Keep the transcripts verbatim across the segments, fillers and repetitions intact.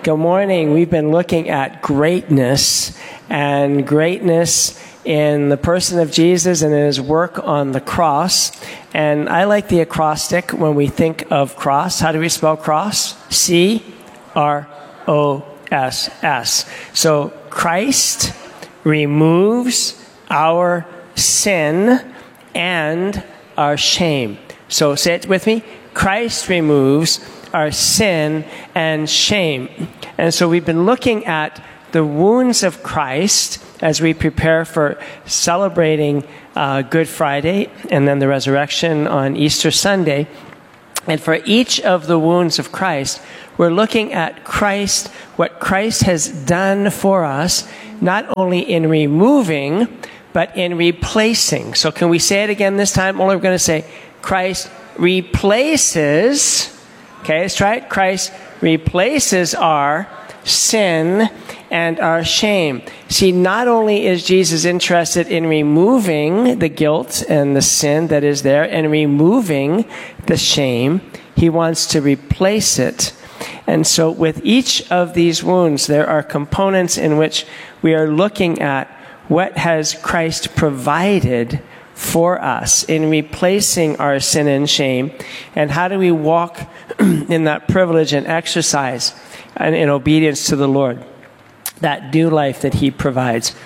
Good morning. We've been looking at greatness and greatness in the person of Jesus and in his work on the cross. And I like the acrostic when we think of cross. How do we spell cross? C R O S S. So Christ removes our sin and our shame. So say it with me. Christ removes our sin and shame. And so we've been looking at the wounds of Christ as we prepare for celebrating uh, Good Friday and then the resurrection on Easter Sunday. And for each of the wounds of Christ, we're looking at Christ, what Christ has done for us, not only in removing, but in replacing. So can we say it again this time? Only we're going to say, Christ replaces, okay, let's try it. Christ replaces our sin and our shame. See, not only is Jesus interested in removing the guilt and the sin that is there and removing the shame, he wants to replace it. And so with each of these wounds, there are components in which we are looking at what has Christ provided for us in replacing our sin and shame, and how do we walk in that privilege and exercise and in obedience to the Lord, that new life that he provides.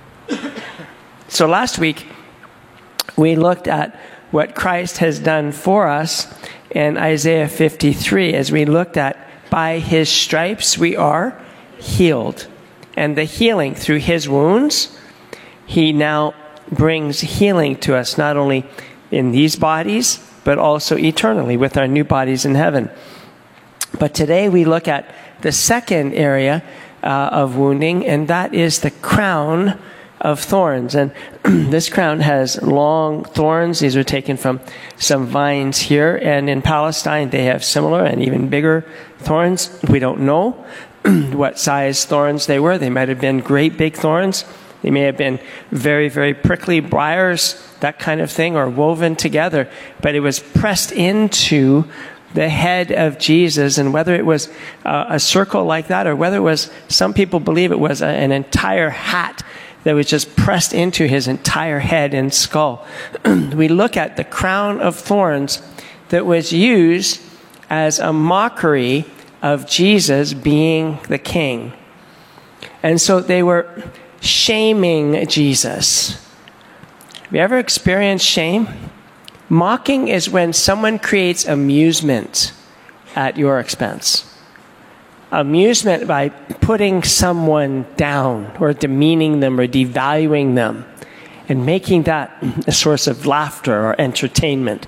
So last week, we looked at what Christ has done for us in Isaiah fifty-three, as we looked at by his stripes we are healed. And the healing through his wounds, he now brings healing to us, not only in these bodies, but also eternally with our new bodies in heaven. But today we look at the second area uh, of wounding, and that is the crown of thorns. And this crown has long thorns. These are taken from some vines here. And in Palestine, they have similar and even bigger thorns. We don't know what size thorns they were. They might have been great big thorns. They may have been very, very prickly briars, that kind of thing, or woven together. But it was pressed into the head of Jesus. And whether it was uh, a circle like that, or whether it was, some people believe it was a, an entire hat that was just pressed into his entire head and skull. We look at the crown of thorns that was used as a mockery of Jesus being the king. And so they were shaming Jesus. Have you ever experienced shame? Mocking is when someone creates amusement at your expense. Amusement by putting someone down or demeaning them or devaluing them and making that a source of laughter or entertainment.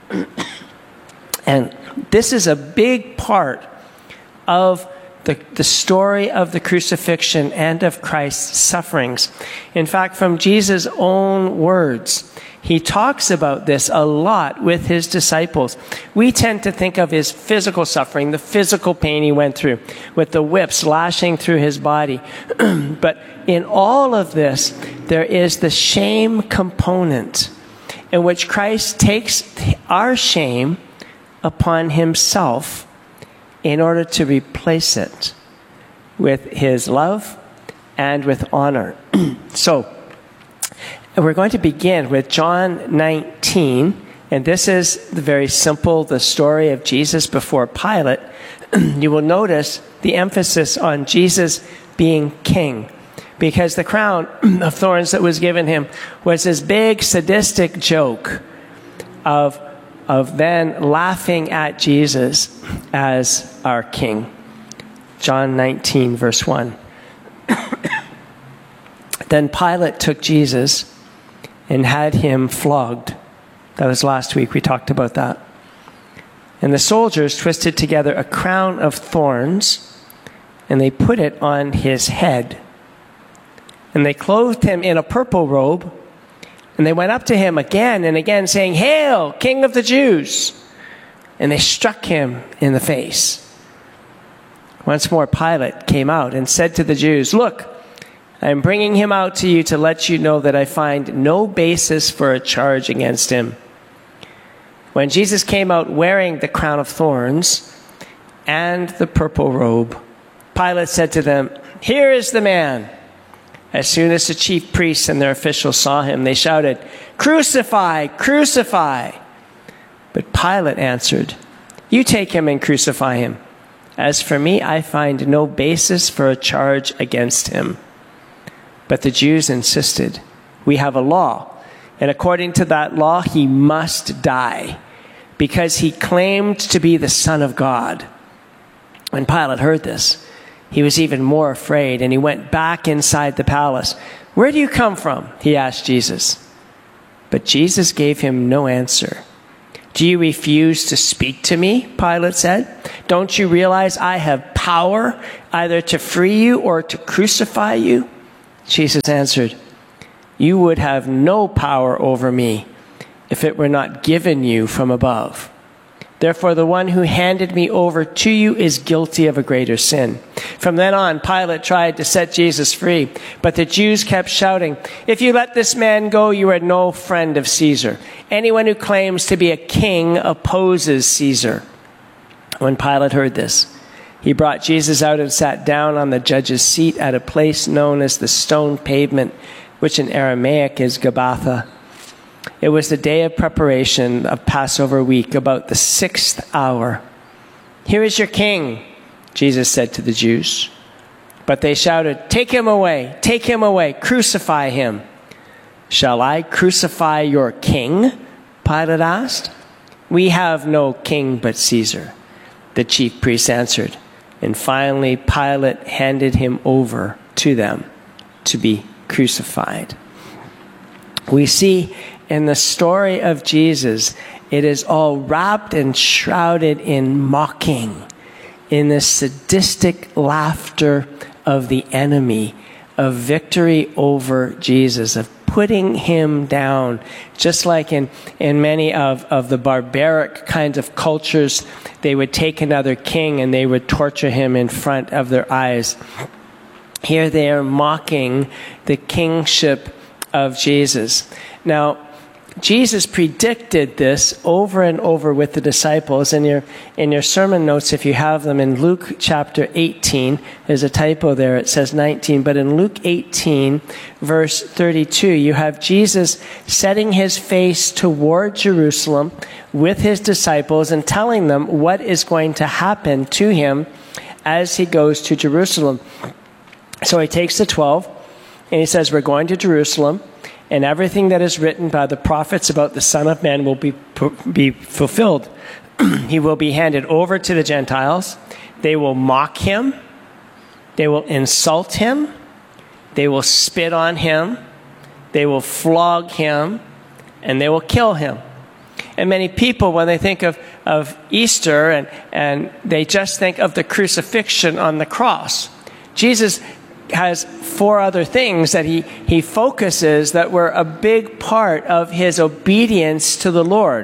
And this is a big part of The, the story of the crucifixion and of Christ's sufferings. In fact, from Jesus' own words, he talks about this a lot with his disciples. We tend to think of his physical suffering, the physical pain he went through, with the whips lashing through his body. But in all of this, there is the shame component in which Christ takes our shame upon himself in order to replace it with his love and with honor. So, we're going to begin with John nineteen, and this is the very simple, the story of Jesus before Pilate. You will notice the emphasis on Jesus being king, because the crown of thorns that was given him was this big sadistic joke of of then laughing at Jesus as our king. John nineteen, verse one. Then Pilate took Jesus and had him flogged. That was last week. We talked about that. And the soldiers twisted together a crown of thorns, and they put it on his head. And they clothed him in a purple robe, and they went up to him again and again, saying, "Hail, King of the Jews!" And they struck him in the face. Once more, Pilate came out and said to the Jews, "Look, I am bringing him out to you to let you know that I find no basis for a charge against him." When Jesus came out wearing the crown of thorns and the purple robe, Pilate said to them, "Here is the man." As soon as the chief priests and their officials saw him, they shouted, "Crucify! Crucify!" But Pilate answered, "You take him and crucify him. As for me, I find no basis for a charge against him." But the Jews insisted, "We have a law, and according to that law, he must die, because he claimed to be the Son of God." When Pilate heard this, he was even more afraid, and he went back inside the palace. "Where do you come from?" he asked Jesus. But Jesus gave him no answer. "Do you refuse to speak to me?" Pilate said. "Don't you realize I have power either to free you or to crucify you?" Jesus answered, "You would have no power over me if it were not given you from above. Therefore, the one who handed me over to you is guilty of a greater sin." From then on, Pilate tried to set Jesus free, but the Jews kept shouting, "If you let this man go, you are no friend of Caesar. Anyone who claims to be a king opposes Caesar." When Pilate heard this, he brought Jesus out and sat down on the judge's seat at a place known as the Stone Pavement, which in Aramaic is Gabbatha. It was the day of preparation of Passover week, about the sixth hour. "Here is your king," Jesus said to the Jews. But they shouted, "Take him away, take him away, crucify him." "Shall I crucify your king?" Pilate asked. "We have no king but Caesar," the chief priests answered. And finally, Pilate handed him over to them to be crucified. We see in the story of Jesus, it is all wrapped and shrouded in mocking, in the sadistic laughter of the enemy, of victory over Jesus, of putting him down. Just like in, in many of, of the barbaric kinds of cultures, they would take another king and they would torture him in front of their eyes. Here they are mocking the kingship of Jesus. Now, Jesus predicted this over and over with the disciples. In your, in your sermon notes, if you have them, in Luke chapter eighteen, there's a typo there, it says nineteen, but in Luke eighteen, verse thirty-two, you have Jesus setting his face toward Jerusalem with his disciples and telling them what is going to happen to him as he goes to Jerusalem. So he takes the twelve and he says, "We're going to Jerusalem, and everything that is written by the prophets about the Son of Man will be, be fulfilled. He will be handed over to the Gentiles. They will mock him. They will insult him. They will spit on him. They will flog him. And they will kill him." And many people, when they think of, of Easter, and, and they just think of the crucifixion on the cross. Jesus has four other things that he, he focuses that were a big part of his obedience to the Lord.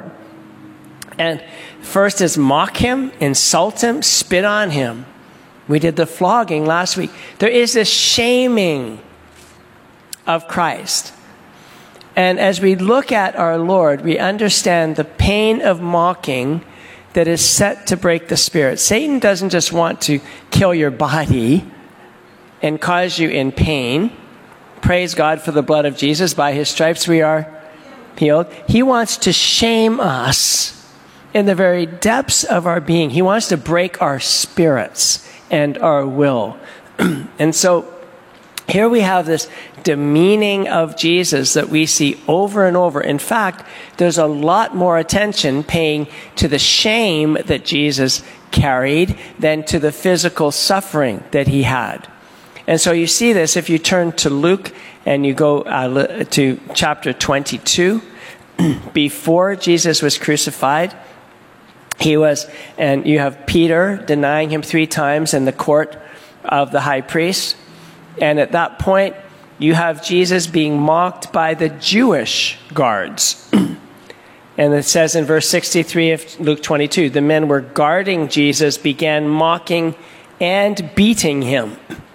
And first is mock him, insult him, spit on him. We did the flogging last week. There is this shaming of Christ. And as we look at our Lord, we understand the pain of mocking that is set to break the spirit. Satan doesn't just want to kill your body and cause you in pain. Praise God for the blood of Jesus. By his stripes we are healed. He wants to shame us in the very depths of our being. He wants to break our spirits and our will. And so here we have this demeaning of Jesus that we see over and over. In fact, there's a lot more attention paying to the shame that Jesus carried than to the physical suffering that he had. And so you see this if you turn to Luke and you go uh, to chapter twenty-two. Before Jesus was crucified, he was, and you have Peter denying him three times in the court of the high priest. And at that point, you have Jesus being mocked by the Jewish guards. And it says in verse sixty-three of Luke twenty-two, the men were guarding Jesus, began mocking and beating him.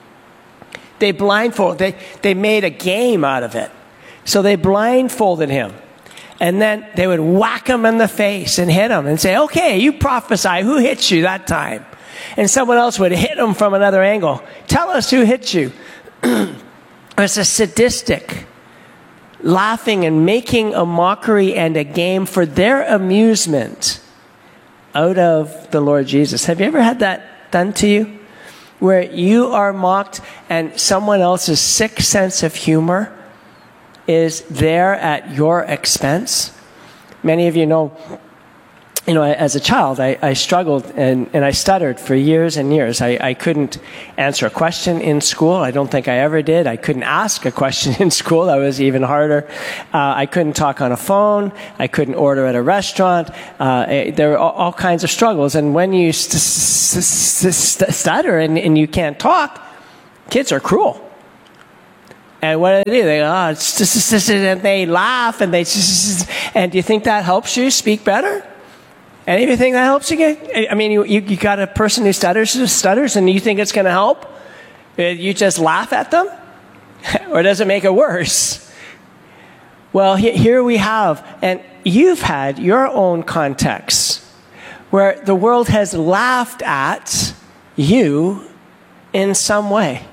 They blindfolded, they, they made a game out of it. So they blindfolded him. And then they would whack him in the face and hit him and say, "Okay, you prophesy. Who hit you that time?" And someone else would hit them from another angle. Tell us who hit you. It's a sadistic, laughing and making a mockery and a game for their amusement out of the Lord Jesus. Have you ever had that done to you? Where you are mocked and someone else's sick sense of humor is there at your expense? Many of you know, you know, as a child, I, I struggled and, and I stuttered for years and years. I, I couldn't answer a question in school. I don't think I ever did. I couldn't ask a question in school. That was even harder. Uh, I couldn't talk on a phone. I couldn't order at a restaurant. Uh, there were all, all kinds of struggles. And when you st- st- st- stutter and, and you can't talk, kids are cruel. And what do they do? They, oh, it's just, and they laugh and they just, and do you think that helps you speak better? Anything that helps you get? I mean, you, you, you got a person who stutters, stutters, and you think it's going to help? You just laugh at them? Or does it make it worse? Well, he, here we have, and you've had your own context where the world has laughed at you in some way.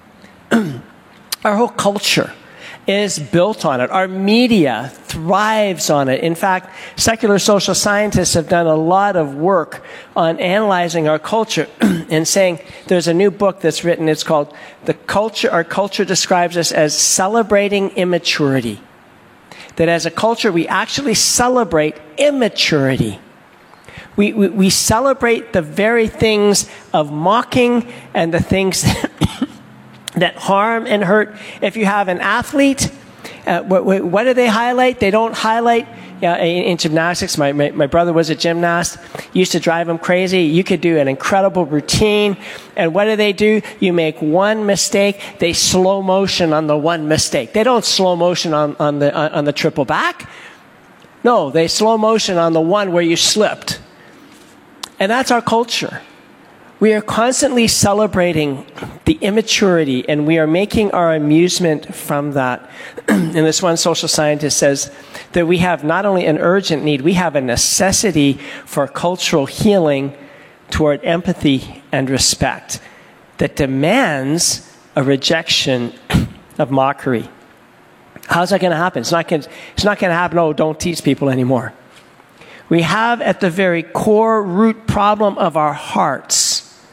Our whole culture is built on it. Our media thrives on it. In fact, secular social scientists have done a lot of work on analyzing our culture and saying there's a new book that's written. It's called "The Culture." Our culture describes us as celebrating immaturity. That as a culture, we actually celebrate immaturity. We, we, we celebrate the very things of mocking and the things that that harm and hurt. If you have an athlete, uh, what, what do they highlight? They don't highlight, uh, in, in gymnastics, my, my, my brother was a gymnast, used to drive him crazy. You could do an incredible routine, and what do they do? You make one mistake, they slow motion on the one mistake. They don't slow motion on, on, the, on, on the triple back. No, they slow motion on the one where you slipped. And that's our culture. We are constantly celebrating the immaturity, and we are making our amusement from that. And this one social scientist says that we have not only an urgent need, we have a necessity for cultural healing toward empathy and respect that demands a rejection of mockery. How's that going to happen? It's not going it's not going to happen, oh, don't tease people anymore. We have at the very core root problem of our hearts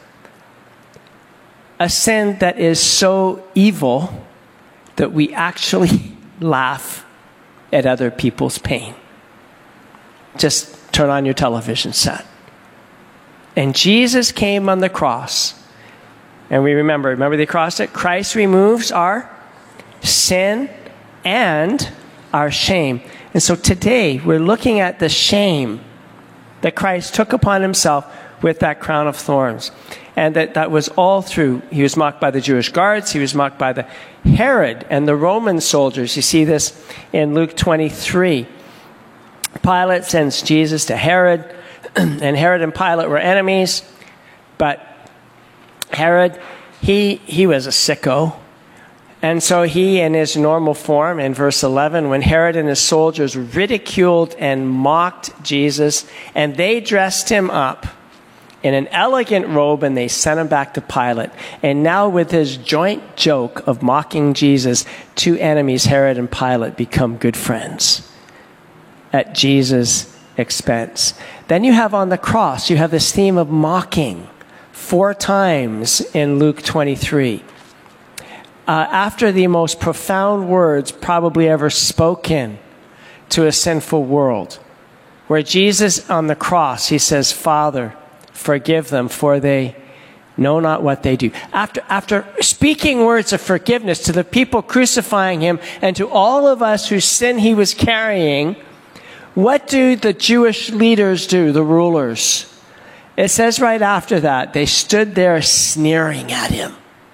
a sin that is so evil that we actually laugh at other people's pain. Just turn on your television set. And Jesus came on the cross. And we remember, remember the acrostic? Christ removes our sin and our shame. And so today we're looking at the shame that Christ took upon himself with that crown of thorns. And that, that was all through. He was mocked by the Jewish guards. He was mocked by the Herod and the Roman soldiers. You see this in Luke twenty-three. Pilate sends Jesus to Herod. And Herod and Pilate were enemies. But Herod, he, he was a sicko. And so he, in his normal form, in verse eleven, when Herod and his soldiers ridiculed and mocked Jesus, and they dressed him up in an elegant robe, and they sent him back to Pilate. And now with his joint joke of mocking Jesus, two enemies, Herod and Pilate, become good friends at Jesus' expense. Then you have on the cross, you have this theme of mocking four times in Luke twenty-three. Uh, after the most profound words probably ever spoken to a sinful world, where Jesus on the cross, he says, Father, forgive them, for they know not what they do. After, after speaking words of forgiveness to the people crucifying him and to all of us whose sin he was carrying, what do the Jewish leaders do, the rulers? It says right after that, they stood there sneering at him.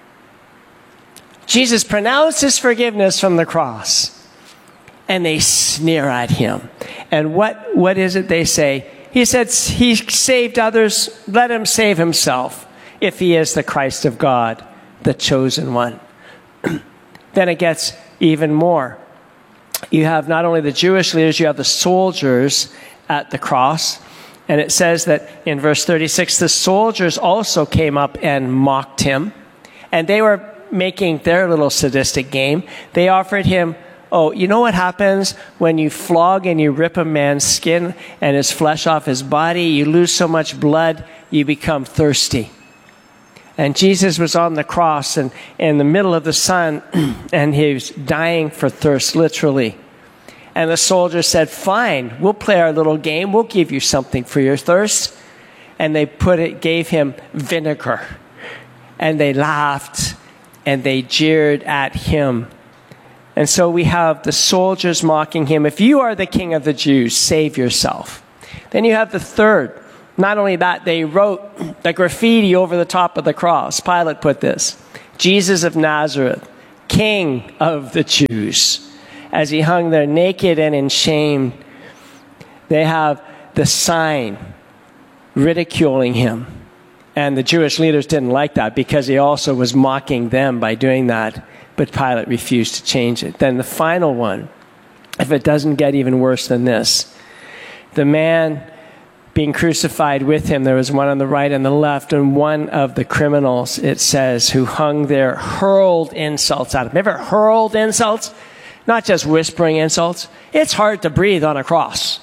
Jesus pronounced his forgiveness from the cross, and they sneer at him. And what, what is it they say? He said, he saved others, let him save himself, if he is the Christ of God, the chosen one. Then it gets even more. You have not only the Jewish leaders, you have the soldiers at the cross. And it says that in verse thirty-six, the soldiers also came up and mocked him. And they were making their little sadistic game. They offered him, oh, you know what happens when you flog and you rip a man's skin and his flesh off his body? You lose so much blood, you become thirsty. And Jesus was on the cross and in the middle of the sun, and he was dying for thirst, literally. And the soldiers said, fine, we'll play our little game. We'll give you something for your thirst. And they put it, gave him vinegar. And they laughed and they jeered at him. And so we have the soldiers mocking him. If you are the king of the Jews, save yourself. Then you have the third. Not only that, they wrote the graffiti over the top of the cross. Pilate put this, Jesus of Nazareth, King of the Jews. As he hung there naked and in shame, they have the sign ridiculing him. And the Jewish leaders didn't like that because he also was mocking them by doing that. But Pilate refused to change it. Then the final one, if it doesn't get even worse than this, the man being crucified with him, there was one on the right and the left, and one of the criminals, it says, who hung there, hurled insults at him. Ever hurled insults? Not just whispering insults. It's hard to breathe on a cross.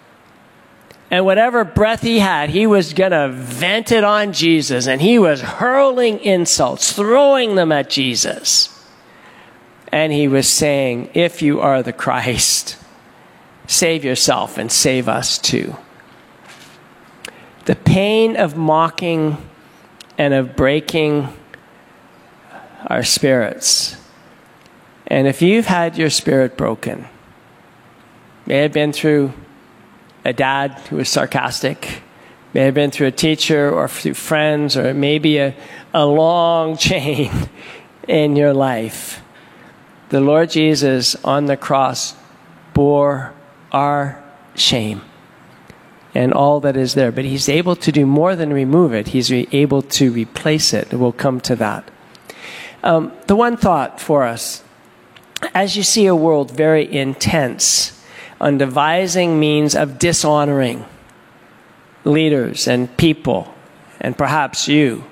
And whatever breath he had, he was going to vent it on Jesus. And he was hurling insults, throwing them at Jesus. And he was saying, if you are the Christ, save yourself and save us too. The pain of mocking and of breaking our spirits. And if you've had your spirit broken, may have been through a dad who was sarcastic, may have been through a teacher or through friends, or maybe a, a long chain in your life, the Lord Jesus on the cross bore our shame and all that is there. But he's able to do more than remove it. He's re- able to replace it. We'll come to that. Um, the one thought for us, as you see a world very intense on devising means of dishonoring leaders and people, and perhaps you,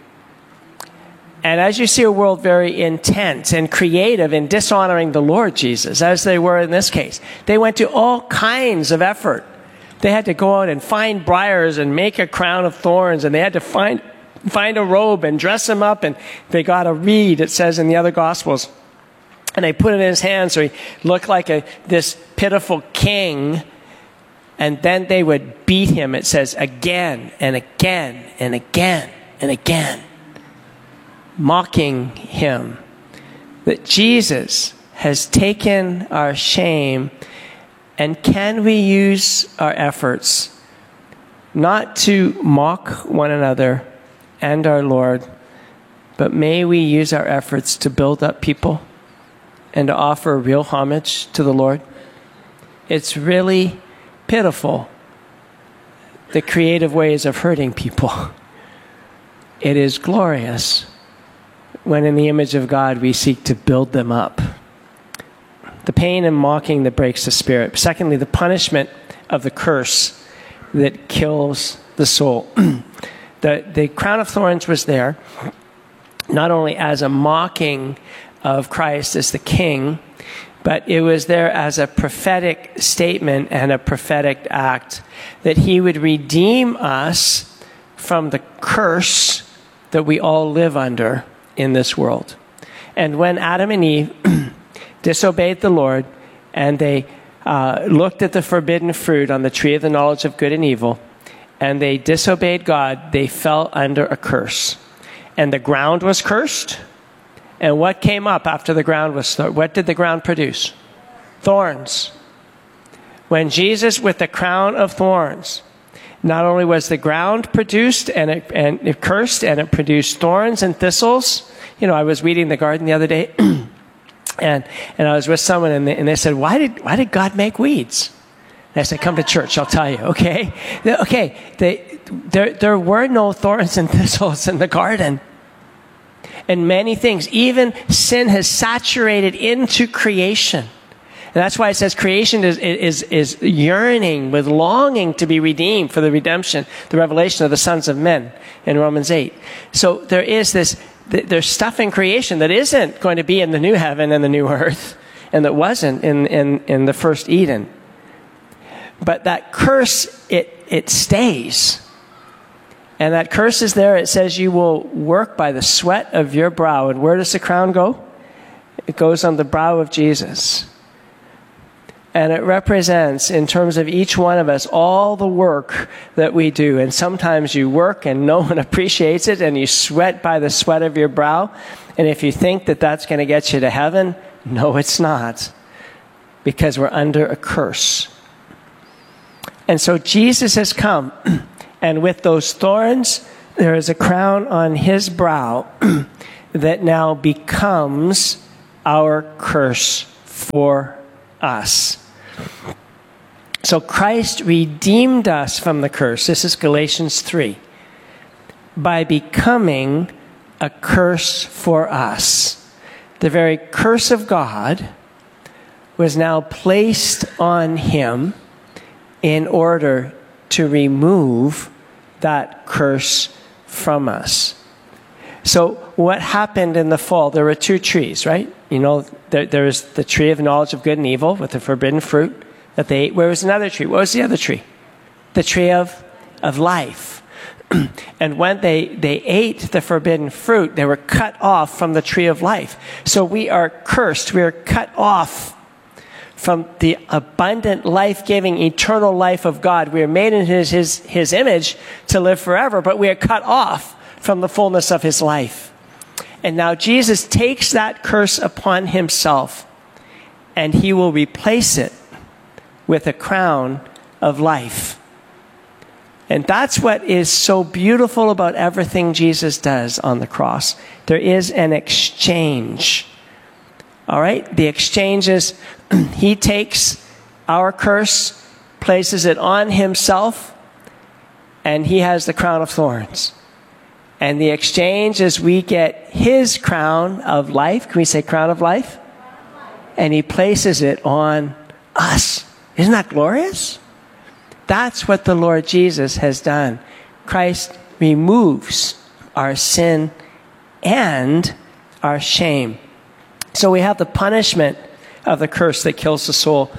and as you see a world very intense and creative in dishonoring the Lord Jesus, as they were in this case, they went to all kinds of effort. They had to go out and find briars and make a crown of thorns, and they had to find find a robe and dress him up, and they got a reed, it says in the other Gospels, and they put it in his hand so he looked like a this pitiful king. And then they would beat him, it says, again and again and again and again, mocking him. That Jesus has taken our shame, and can we use our efforts not to mock one another and our Lord, but may we use our efforts to build up people and to offer real homage to the Lord? It's really pitiful, the creative ways of hurting people. It is glorious when in the image of God we seek to build them up. The pain and mocking that breaks the spirit. Secondly, the punishment of the curse that kills the soul. the, the crown of thorns was there, not only as a mocking of Christ as the King, but it was there as a prophetic statement and a prophetic act that he would redeem us from the curse that we all live under in this world. And when Adam and Eve disobeyed the Lord and they uh, looked at the forbidden fruit on the tree of the knowledge of good and evil, and they disobeyed God, they fell under a curse. And the ground was cursed. And what came up after the ground was, what did the ground produce? Thorns. When Jesus, with the crown of thorns, not only was the ground produced and it, and it cursed, and it produced thorns and thistles. You know, I was weeding the garden the other day, and and I was with someone, and they, and they said, why did why did God make weeds? And I said, come to church, I'll tell you, okay? Okay, they, there, there were no thorns and thistles in the garden. And many things, even sin has saturated into creation. And that's why it says creation is, is, is yearning with longing to be redeemed for the redemption, the revelation of the sons of men in Romans eight. So there is this, there's stuff in creation that isn't going to be in the new heaven and the new earth, and that wasn't in, in, in the first Eden. But that curse, it, it stays. And that curse is there. It says you will work by the sweat of your brow. And where does the crown go? It goes on the brow of Jesus. And it represents, in terms of each one of us, all the work that we do. And sometimes you work and no one appreciates it, and you sweat by the sweat of your brow. And if you think that that's going to get you to heaven, no, it's not. Because we're under a curse. And so Jesus has come, and with those thorns, there is a crown on his brow that now becomes our curse for us. So Christ redeemed us from the curse. This is Galatians three. By becoming a curse for us. The very curse of God was now placed on him in order to remove that curse from us. So what happened in the fall? There were two trees, right? You know, there, there was the tree of knowledge of good and evil with the forbidden fruit that they ate. Where was another tree? What was the other tree? The tree of, of life. And when they, they ate the forbidden fruit, they were cut off from the tree of life. So we are cursed. We are cut off from the abundant, life-giving, eternal life of God. We are made in his, his, his image to live forever, but we are cut off from the fullness of his life. And now Jesus takes that curse upon himself, and he will replace it with a crown of life. And that's what is so beautiful about everything Jesus does on the cross. There is an exchange. All right? The exchange is he takes our curse, places it on himself, and he has the crown of thorns. And the exchange is we get his crown of life. Can we say crown of life? And he places it on us. Isn't that glorious? That's what the Lord Jesus has done. Christ removes our sin and our shame. So we have the punishment of the curse that kills the soul.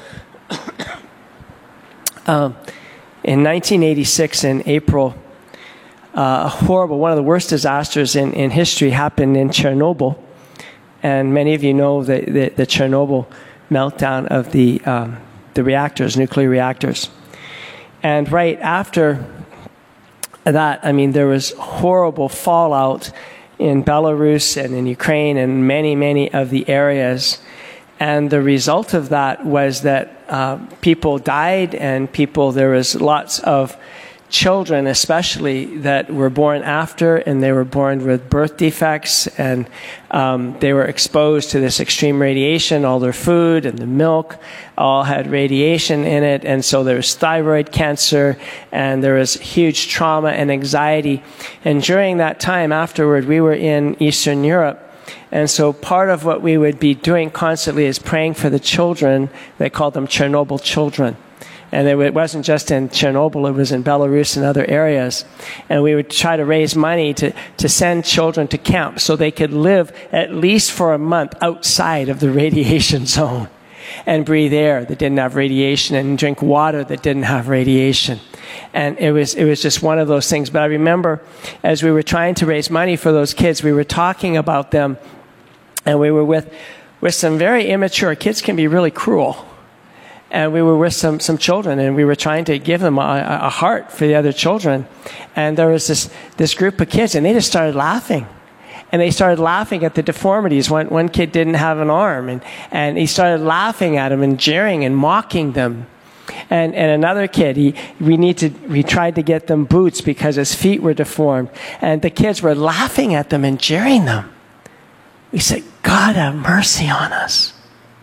um, in nineteen eighty-six, in April, Uh, a horrible, one of the worst disasters in, in history happened in Chernobyl. And many of you know the, the, the Chernobyl meltdown of the, um, the reactors, nuclear reactors. And right after that, I mean, there was horrible fallout in Belarus and in Ukraine and many, many of the areas. And the result of that was that uh, people died, and people, there was lots of children especially that were born after, and they were born with birth defects, and um, they were exposed to this extreme radiation. All their food and the milk all had radiation in it, and so there was thyroid cancer, and there was huge trauma and anxiety. And during that time afterward, we were in Eastern Europe, and so part of what we would be doing constantly is praying for the children. They called them Chernobyl children. And it wasn't just in Chernobyl, it was in Belarus and other areas. And we would try to raise money to, to send children to camp so they could live at least for a month outside of the radiation zone and breathe air that didn't have radiation and drink water that didn't have radiation. And it was, it was just one of those things. But I remember as we were trying to raise money for those kids, we were talking about them, and we were with, with some very immature kids. Can be really cruel. And we were with some, some children, and we were trying to give them a, a heart for the other children. And there was this, this group of kids, and they just started laughing. And they started laughing at the deformities. One, one kid didn't have an arm, and, and he started laughing at them and jeering and mocking them. And, and another kid, he, we, need to, we tried to get them boots because his feet were deformed. And the kids were laughing at them and jeering them. We said, God have mercy on us.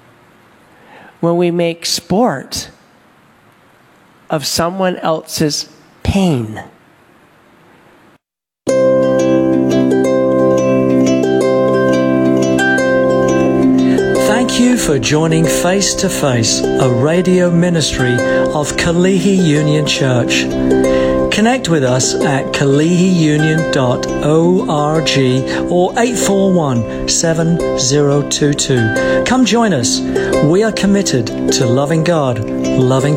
When we make sport of someone else's pain. Thank you you for joining Face to Face, a radio ministry of Kalihi Union Church. Connect with us at kalihi union dot org or eight four one, seven zero two two. Come join us. We are committed to loving God, loving